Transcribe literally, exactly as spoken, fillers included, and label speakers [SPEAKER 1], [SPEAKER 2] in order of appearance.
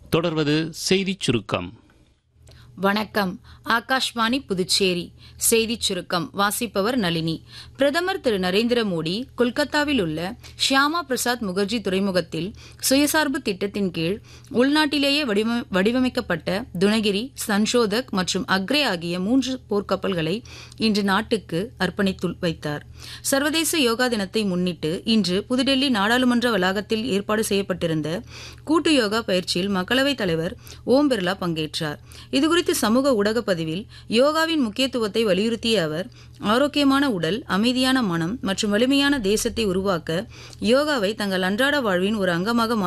[SPEAKER 1] தொடர்வது செய்திச் சுருக்கம்.
[SPEAKER 2] வணக்கம். ஆகாஷ்வாணி புதுச்சேரி செய்திச் சுருக்கம் வாசிப்பவர் நளினி. பிரதமர் திரு நரேந்திர மோடி கொல்கத்தாவில் உள்ள ஷியாமா பிரசாத் முகர்ஜி துறைமுகத்தில் சுயசார்பு திட்டத்தின் கீழ் உள்நாட்டிலேயே வடிவமைக்கப்பட்ட துனகிரி, சன்ஷோதக் மற்றும் அக்ரே ஆகிய மூன்று போர்க்கப்பல்களை இன்று நாட்டுக்கு அர்ப்பணித்து வைத்தார். சர்வதேச யோகா தினத்தை முன்னிட்டு இன்று புதுடெல்லி நாடாளுமன்ற வளாகத்தில் ஏற்பாடு செய்யப்பட்டிருந்த கூட்டு யோகா பயிற்சியில் மக்களவைத் தலைவர் ஓம் பிர்லா பங்கேற்றார். இதுகுறித்து சமூக ஊடக பதிவில் யோகாவின் முக்கியத்துவத்தை வலியுறுத்திய அவர், ஆரோக்கியமான உடல், அமைதியான மனம் மற்றும் வலிமையான தேசத்தை உருவாக்க யோகாவை தங்கள் அன்றாட வாழ்வின் ஒரு அங்கமாக